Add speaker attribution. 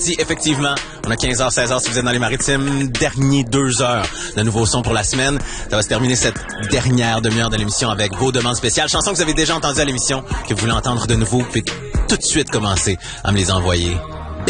Speaker 1: Si, effectivement, on a 15h, 16h si vous êtes dans les maritimes. Dernier 2 heures de nouveaux sons pour la semaine. Ça va se terminer cette dernière demi-heure de l'émission avec vos demandes spéciales. Chansons que vous avez déjà entendues à l'émission, que vous voulez entendre de nouveau. Puis tout de suite commencer à me les envoyer.